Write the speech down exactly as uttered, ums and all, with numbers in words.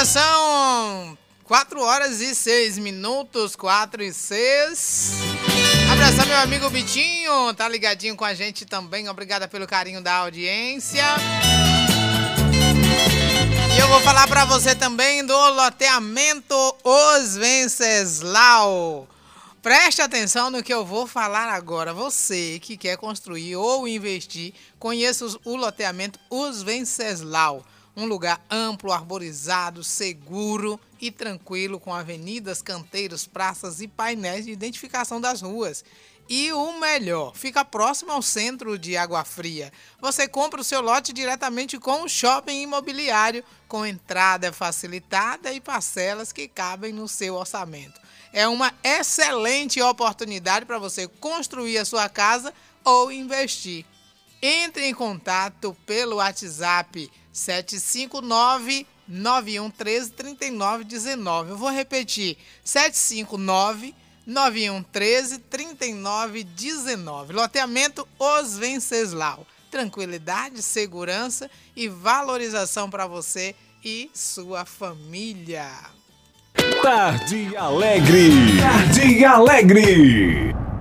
Agora são quatro horas e seis minutos, quatro e seis. Abraçar meu amigo Bitinho, tá ligadinho com a gente também. Obrigada pelo carinho da audiência. E eu vou falar pra você também do loteamento Os Venceslau. Preste atenção no que eu vou falar agora. Você que quer construir ou investir, conheça o loteamento Os Venceslau. Um lugar amplo, arborizado, seguro e tranquilo, com avenidas, canteiros, praças e painéis de identificação das ruas. E o melhor, fica próximo ao centro de Água Fria. Você compra o seu lote diretamente com o shopping imobiliário, com entrada facilitada e parcelas que cabem no seu orçamento. É uma excelente oportunidade para você construir a sua casa ou investir. Entre em contato pelo WhatsApp sete cinco nove, nove um um três, três nove um nove. Eu vou repetir, sete cinco nove, nove um um três, três nove um nove. Loteamento Os Venceslau. Tranquilidade, segurança e valorização para você e sua família. Tarde Alegre. Tarde Alegre.